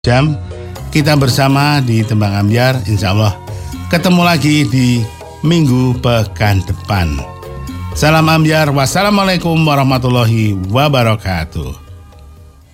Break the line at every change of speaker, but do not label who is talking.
jam kita bersama di Tembang Ambyar. Insya Allah ketemu lagi di minggu pekan depan. Salam Ambyar, wassalamualaikum warahmatullahi wabarakatuh.